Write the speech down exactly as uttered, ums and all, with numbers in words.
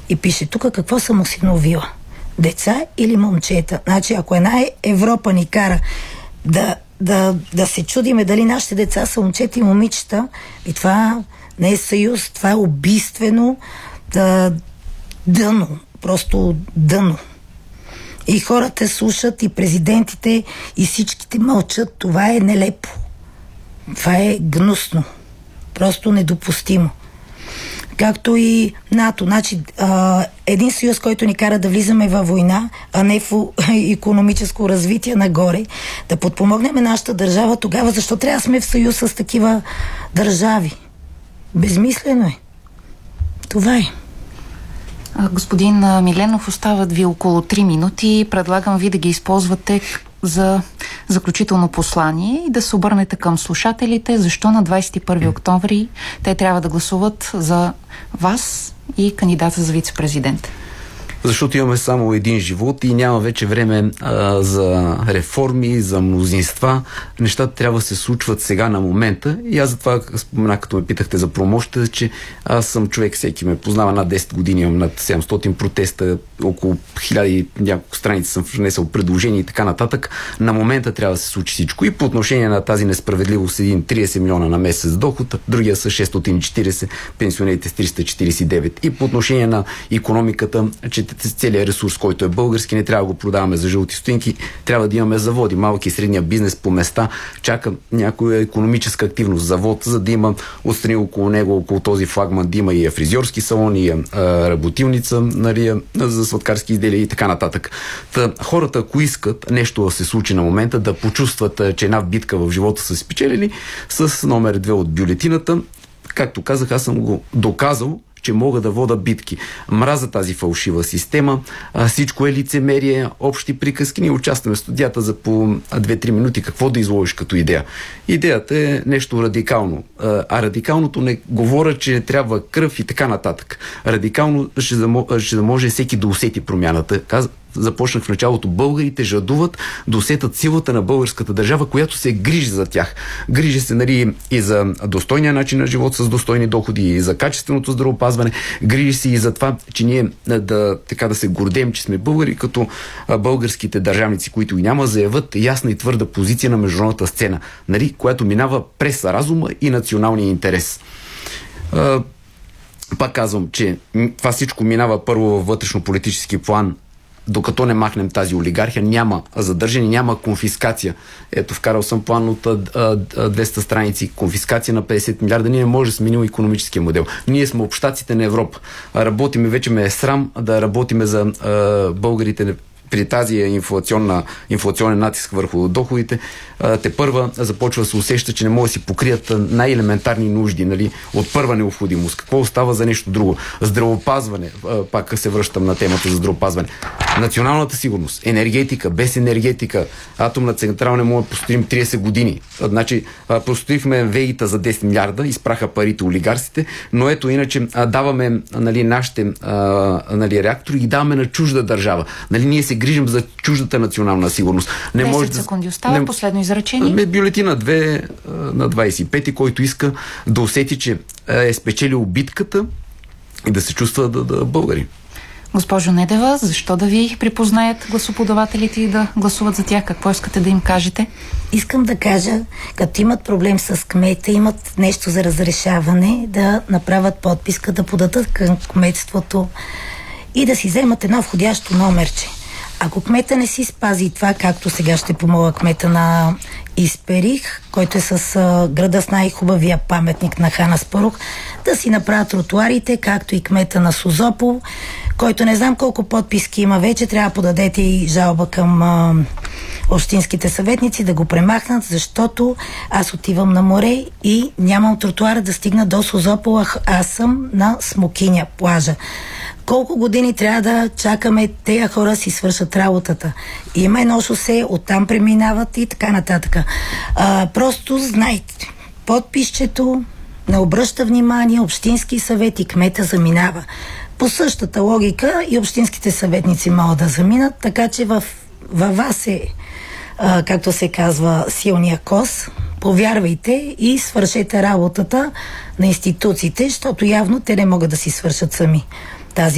И пише тук какво съм осиновила. Деца или момчета. Значи, ако една Европа ни кара да, да, да се чудиме дали нашите деца са момчета и момичета, и това не е съюз, това е убийствено да, дъно. Просто дъно. И хората слушат, и президентите, и всичките мълчат. Това е нелепо. Това е гнусно. Просто недопустимо. Както и НАТО. Значи, а, един съюз, който ни кара да влизаме във война, а не в икономическо развитие нагоре, да подпомогнем нашата държава, тогава защо трябва да сме в съюз с такива държави? Безмислено е. Това е. Господин Миленов, остават ви около три минути. Предлагам ви да ги използвате за заключително послание и да се обърнете към слушателите, защо на двадесет и първи октомври те трябва да гласуват за вас и кандидата за вице-президент. Защото имаме само един живот и няма вече време а, за реформи, за мнозинства. Нещата трябва да се случват сега на момента. И аз затова споменах, като ме питахте за промощта, че аз съм човек, всеки ме познава над десет години, имам над седемстотин протеста, около хиляда и няколко страници съм внесъл предложения и така нататък. На момента трябва да се случи всичко. И по отношение на тази несправедливост, един тридесет милиона на месец доход, другия са шестстотин и четиридесет, пенсионерите с триста четиридесет и девет. И по отношение на икономиката, че целият ресурс, който е български, не трябва да го продаваме за жълти стотинки, трябва да имаме заводи, малки и средния бизнес по места, чака някоя икономическа активност, завод, за да има отстрани около него, около този флагман, да има и фризьорски салон, и работилница, нали, за сладкарски изделия и така нататък. Та, хората, ако искат нещо да се случи на момента, да почувстват, че една битка в живота са спечелили, с номер две от бюлетината, както казах, аз съм го доказал, че мога да вода битки. Мраза тази фалшива система, а, всичко е лицемерие, общи приказки. Ние участваме в студията за по две-три минути какво да изложиш като идея. Идеята е нещо радикално. А, а радикалното не говоря, че трябва кръв и така нататък. Радикално ще да, ще да може всеки да усети промяната. Каз... Започнах в началото. Българите жадуват да усетят силата на българската държава, която се грижи за тях. Грижи се, нали, и за достойния начин на живот с достойни доходи, и за качественото здравеопазване. Грижи се и за това, че ние да, така да се гордеем, че сме българи, като българските държавници, които и няма, заявят ясна и твърда позиция на международната сцена, нали, която минава през разума и националния интерес. Пак казвам, че това всичко минава първо във вътрешно-политически план. Докато не махнем тази олигархия, няма задържане, няма конфискация. Ето, вкарал съм план от двеста страници. Конфискация на петдесет милиарда. Ние не може да сменим икономическия модел. Ние сме общаците на Европа. Работиме, вече ме е срам да работиме за а, българите при тази инфлационна, инфлационен натиск върху доходите. Те първа започва да се усеща, че не могат да си покрият най-елементарни нужди, нали, от първа необходимост. Какво остава за нещо друго? Здравеопазване. Пак се връщам на темата за здравеопазване. Националната сигурност. Енергетика. Без енергетика. Атомна централа не може да построим тридесет години. Значи, построихме ВЕИ-та за десет милиарда, изпраха парите олигарсите, но ето иначе даваме, нали, нашите нали, реактори и даваме на чужда държава. Нали, ние се грижим за чуждата национална сигурност. Не може да... секунди остава, не... последно изречение. Бюлетина две на двадесет и пети, който иска да усети, че е спечелил битката и да се чувства да, да българи. Госпожо Недева, защо да ви припознаят гласоподавателите и да гласуват за тях? Какво искате да им кажете? Искам да кажа, като имат проблем с кмета, имат нещо за разрешаване, да направят подписка, да подадат към кметството и да си вземат едно входящо номерче. Ако кмета не си спази това, както сега ще помоля кмета на Исперих, който е с а, града с най-хубавия паметник на хан Аспарух, да си направят тротуарите, както и кмета на Созопол, който не знам колко подписки има вече, трябва да подадете и жалба към а, общинските съветници да го премахнат, защото аз отивам на море и нямам тротуара да стигна до Созопол, аз съм на Смокиня, плажа. Колко години трябва да чакаме тези хора си свършат работата? Има едно шосе, оттам преминават и така нататък. А, просто знайте, подписчето не обръща внимание, общински съвет и кмета заминава. По същата логика и общинските съветници могат да заминат, така че в, във вас е, а, както се казва, силния кос. Повярвайте и свършете работата на институциите, защото явно те не могат да си свършат сами.